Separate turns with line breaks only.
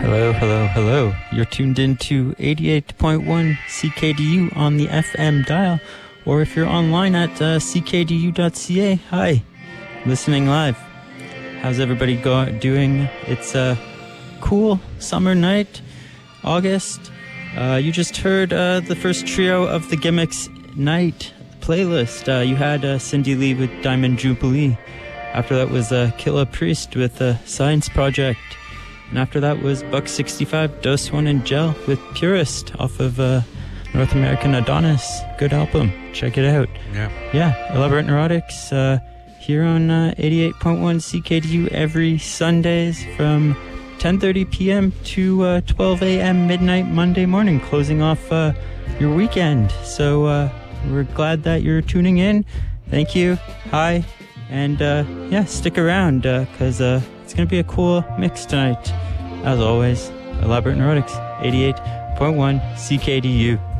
Hello, hello, hello. You're tuned in to 88.1 CKDU on the FM dial, or if you're online at ckdu.ca. Hi, listening live. How's everybody doing? It's a cool summer night, August. You just heard the first trio of the Gimmicks Night playlist. You had Cindy Lee with Diamond Jubilee. After that was Killa Priest with Science Project. And after that was Buck 65, Dose One and Gel with Purist off of North American Adonis. Good album. Check it out. Yeah. Elaborate Neurotics here on 88.1 CKDU every Sundays from 10:30 p.m. to 12 a.m. midnight Monday morning, closing off your weekend. So we're glad that you're tuning in. Thank you. Hi. And yeah, stick around because it's going to be a cool mix tonight. As always, Elaborate Neurotics, 88.1 CKDU.